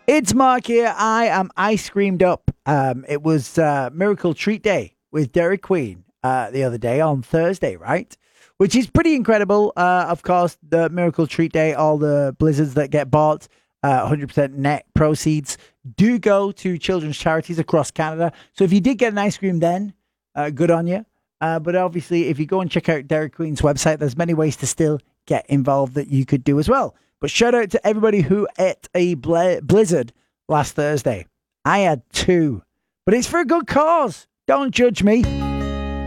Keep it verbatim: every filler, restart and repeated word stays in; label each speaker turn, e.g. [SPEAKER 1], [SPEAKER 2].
[SPEAKER 1] It's Mark here. I am ice creamed up. Um, it was uh, Miracle Treat Day with Dairy Queen uh, the other day on Thursday, right? Which is pretty incredible. Uh, of course, the Miracle Treat Day, all the blizzards that get bought, uh, one hundred percent net proceeds do go to children's charities across Canada. So if you did get an ice cream then, uh, good on you. Uh, but obviously, if you go and check out Dairy Queen's website, there's many ways to still get involved that you could do as well. But shout out to everybody who ate a bla- blizzard last Thursday. I had two. But it's for a good cause. Don't judge me.